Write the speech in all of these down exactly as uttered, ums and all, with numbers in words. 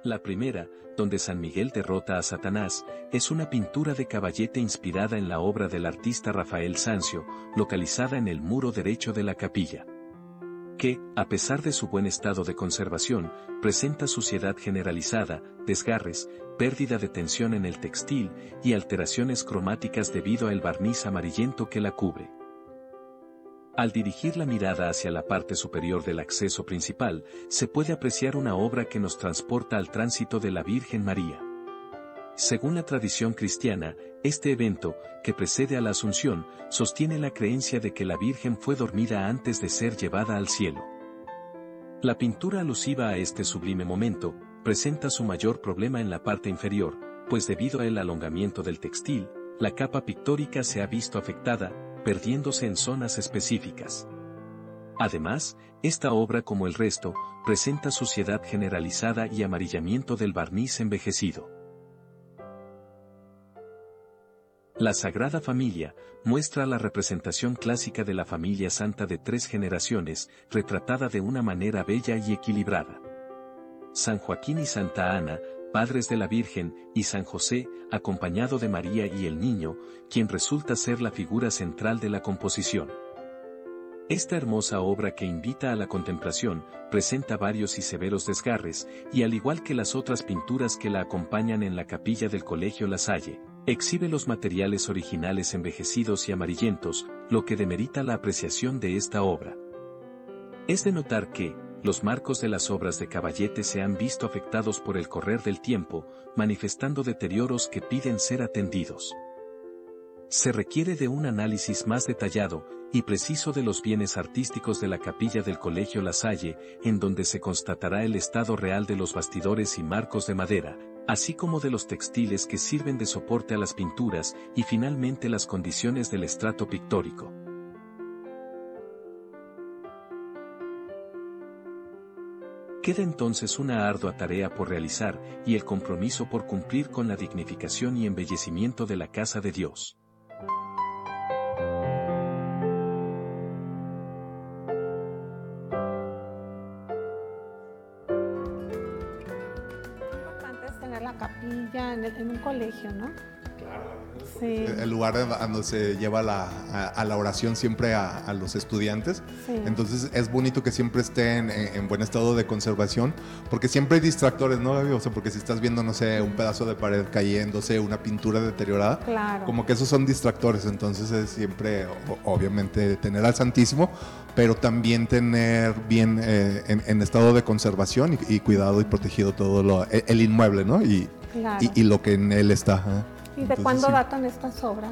La primera, donde San Miguel derrota a Satanás, es una pintura de caballete inspirada en la obra del artista Rafael Sanzio, localizada en el muro derecho de la capilla, que, a pesar de su buen estado de conservación, presenta suciedad generalizada, desgarres, pérdida de tensión en el textil y alteraciones cromáticas debido al barniz amarillento que la cubre. Al dirigir la mirada hacia la parte superior del acceso principal, se puede apreciar una obra que nos transporta al tránsito de la Virgen María. Según la tradición cristiana, este evento, que precede a la Asunción, sostiene la creencia de que la Virgen fue dormida antes de ser llevada al cielo. La pintura alusiva a este sublime momento, presenta su mayor problema en la parte inferior, pues debido al alongamiento del textil, la capa pictórica se ha visto afectada, perdiéndose en zonas específicas. Además, esta obra como el resto, presenta suciedad generalizada y amarillamiento del barniz envejecido. La Sagrada Familia muestra la representación clásica de la familia santa de tres generaciones, retratada de una manera bella y equilibrada. San Joaquín y Santa Ana, padres de la Virgen, y San José, acompañado de María y el Niño, quien resulta ser la figura central de la composición. Esta hermosa obra que invita a la contemplación, presenta varios y severos desgarres, y al igual que las otras pinturas que la acompañan en la capilla del Colegio La Salle, exhibe los materiales originales envejecidos y amarillentos, lo que demerita la apreciación de esta obra. Es de notar que, los marcos de las obras de Caballete se han visto afectados por el correr del tiempo, manifestando deterioros que piden ser atendidos. Se requiere de un análisis más detallado y preciso de los bienes artísticos de la capilla del Colegio La Salle, en donde se constatará el estado real de los bastidores y marcos de madera, así como de los textiles que sirven de soporte a las pinturas y finalmente las condiciones del estrato pictórico. Queda entonces una ardua tarea por realizar y el compromiso por cumplir con la dignificación y embellecimiento de la casa de Dios. Lo importante es tener la capilla en, el, en un colegio, ¿no? Claro. Sí. El lugar donde se lleva la, a, a la oración siempre a, a los estudiantes. Sí. Entonces es bonito que siempre estén en, en buen estado de conservación, porque siempre hay distractores, ¿no, Gaby? O sea, porque si estás viendo, no sé, un pedazo de pared cayéndose, una pintura deteriorada, Claro. como que esos son distractores. Entonces es siempre, o, obviamente, tener al Santísimo, pero también tener bien eh, en, en estado de conservación y, y cuidado y protegido todo lo, el, el inmueble, ¿no? Y, Claro. y, y lo que en él está. ¿eh? ¿Y de Entonces, cuándo sí. datan estas obras?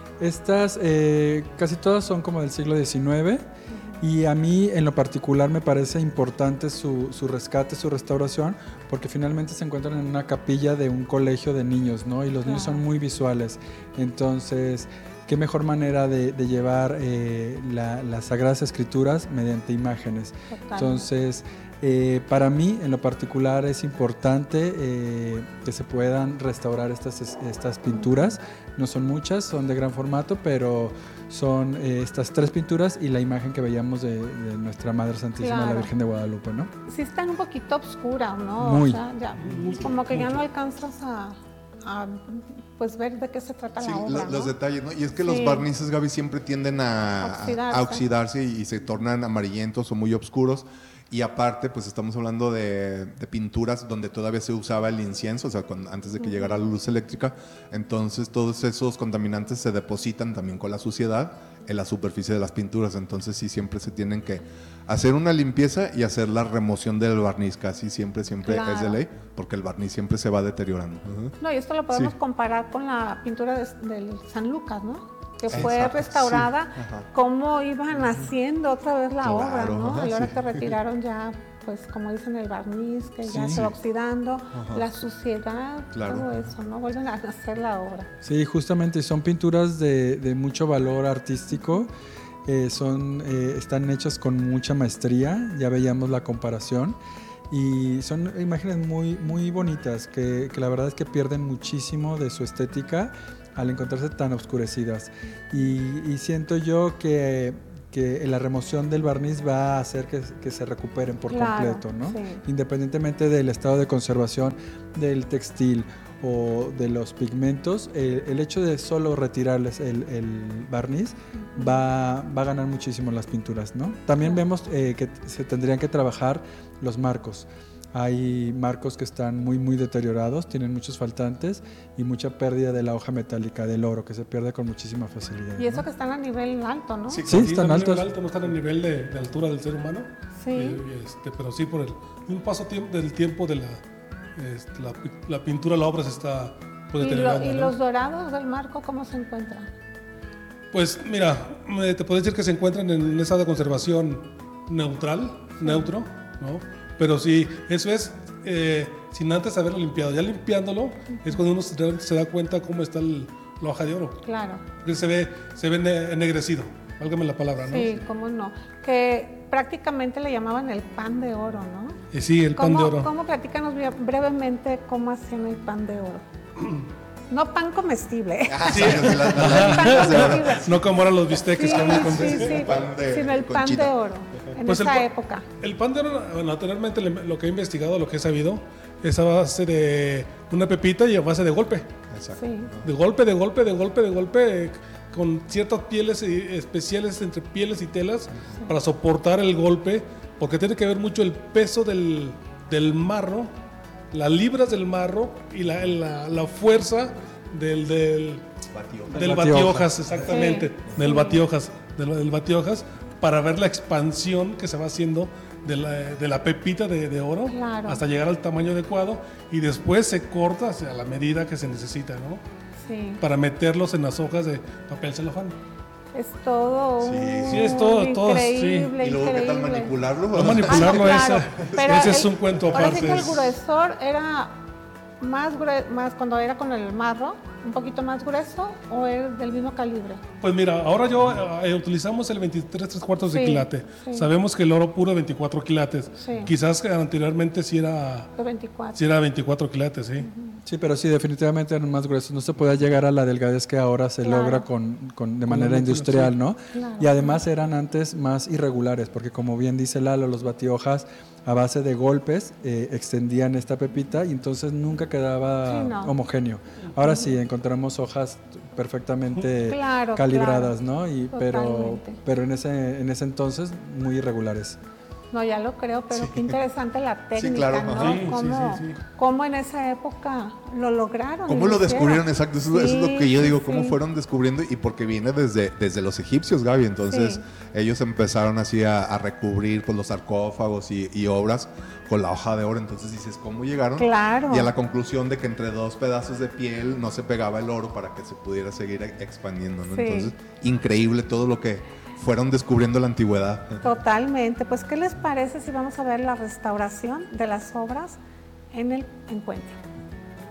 Estas eh, casi todas son como del siglo diecinueve. Y a mí en lo particular me parece importante su, su rescate, su restauración, porque finalmente se encuentran en una capilla de un colegio de niños, ¿no? Y los niños son muy visuales. Entonces, qué mejor manera de, de llevar eh, la, las Sagradas Escrituras mediante imágenes. Totalmente. Entonces, eh, para mí en lo particular es importante eh, que se puedan restaurar estas, estas pinturas. No son muchas, son de gran formato, pero son eh, estas tres pinturas y la imagen que veíamos de, de nuestra Madre Santísima, Claro. la Virgen de Guadalupe, ¿no? Sí están un poquito oscuras, ¿no? Muy. O sea, ya, como que ya no alcanzas a, a pues ver de qué se trata Sí, la obra, lo- los ¿no? detalles, ¿no? Y es que Sí. los barnices, Gaby, siempre tienden a Oxidarse. a oxidarse y, y se tornan amarillentos o muy oscuros. Y aparte, pues estamos hablando de, de pinturas donde todavía se usaba el incienso, o sea, cuando, antes de que llegara la luz eléctrica. Entonces, todos esos contaminantes se depositan también con la suciedad en la superficie de las pinturas. Entonces, sí, siempre se tienen que hacer una limpieza y hacer la remoción del barniz. Casi siempre, siempre Claro. es de ley, porque el barniz siempre se va deteriorando. Ujú. No, y esto lo podemos Sí. comparar con la pintura de, del San Lucas, ¿no? Que fue Exacto, restaurada, sí, ajá. cómo iban haciendo otra vez la Claro, obra, ¿no? ajá, Y ahora sí. que retiraron ya, pues como dicen, el barniz, que ya Sí. se va oxidando, Ajá. la suciedad, Claro. todo eso, ¿no? Vuelven a hacer la obra. Sí, justamente son pinturas de, de mucho valor artístico, eh, son, eh, están hechas con mucha maestría, ya veíamos la comparación, y son imágenes muy, muy bonitas que, que la verdad es que pierden muchísimo de su estética al encontrarse tan oscurecidas. Y, y siento yo que, que la remoción del barniz va a hacer que, que se recuperen por Claro, completo, ¿no? sí. Independientemente del estado de conservación del textil o de los pigmentos, el, el hecho de solo retirarles el, el barniz uh-huh. va, va a ganar muchísimo las pinturas, ¿no? También uh-huh. vemos eh, que se tendrían que trabajar los marcos. Hay marcos que están muy muy deteriorados, tienen muchos faltantes y mucha pérdida de la hoja metálica, del oro, que se pierde con muchísima facilidad. Y eso ¿no? que están a nivel alto, ¿no? Sí, sí, sí están altos. Nivel alto, no están a nivel de, de altura del ser humano. Sí. Eh, este, pero sí, por el un paso tiempo, del tiempo de la, este, la, la pintura, la obra se está pues, ¿Y, deteriorando. lo, ¿Y ¿no? los dorados del marco cómo se encuentran? Pues mira, te puedo decir que se encuentran en un estado de conservación neutral, sí. neutro, ¿no? Pero sí, eso es eh, sin antes haberlo limpiado. Ya limpiándolo uh-huh. es cuando uno se, se da cuenta cómo está el, la hoja de oro. Claro. Porque se ve, se ve ennegrecido, válgame la palabra, ¿no? Sí, cómo no. Que prácticamente le llamaban el pan de oro, ¿no? Y sí, el pan de oro. ¿Cómo platícanos brevemente cómo hacían el pan de oro? No pan comestible. Ah, sí, la, la, la, pan comestible. No como ahora los bisteques. Sí, con sí, con sí, sí. Pan de, sino el pan de oro. En pues esa el, época. El pan de oro, bueno, anteriormente lo que he investigado, lo que he sabido, es a base de una pepita y a base de golpe. Exacto. Sí. De golpe, de golpe, de golpe, de golpe, con ciertas pieles especiales entre pieles y telas sí. para soportar el golpe, porque tiene que ver mucho el peso del, del marro, las libras del marro y la, la, la fuerza del, del, batiojas. del batiojas, exactamente, sí. del batiojas, del, del batiojas, para ver la expansión que se va haciendo de la, de la pepita de, de oro claro. hasta llegar al tamaño adecuado y después se corta a la medida que se necesita, ¿no? Sí. Para meterlos en las hojas de papel celofán. Es todo sí, sí es todo, increíble, todo, sí. Y luego, ¿qué tal manipularlo? No manipularlo, ah, claro. ese, ese es un cuento aparte. Ahora sí que el gruesor era más, más cuando era con el marro, un poquito más grueso, o era del mismo calibre. Pues mira, ahora yo eh, utilizamos el veintitrés tres cuartos sí, de quilate. Sí. Sabemos que el oro puro veinticuatro quilates. Sí. Quizás anteriormente sí era veinticuatro. Sí era veinticuatro quilates, sí. Uh-huh. Sí, pero sí, definitivamente eran más gruesos. No se podía llegar a la delgadez que ahora se claro. logra con, con, de con manera industrial, sí. ¿no? Claro. Y además eran antes más irregulares, porque como bien dice Lalo, los batiojas a base de golpes eh, extendían esta pepita y entonces nunca quedaba sí, no. homogéneo. Ahora sí, encontramos hojas perfectamente claro, calibradas, claro. ¿no? Y, pero pero en, ese, en ese entonces muy irregulares. No, ya lo creo, pero sí. qué interesante la técnica, sí, claro, ¿no? Sí, ¿Cómo, sí, sí, sí. ¿Cómo en esa época lo lograron? ¿Cómo lo descubrieron? Exacto, eso, sí, eso es lo que yo digo, cómo sí. fueron descubriendo y porque viene desde, desde los egipcios, Gaby, entonces sí. ellos empezaron así a, a recubrir pues, los sarcófagos y, y obras con la hoja de oro, entonces dices, ¿cómo llegaron? Claro. Y a la conclusión de que entre dos pedazos de piel no se pegaba el oro para que se pudiera seguir expandiendo, ¿no? Sí. Entonces, increíble todo lo que fueron descubriendo la antigüedad. Totalmente. Pues, ¿qué les parece si vamos a ver la restauración de las obras en el encuentro?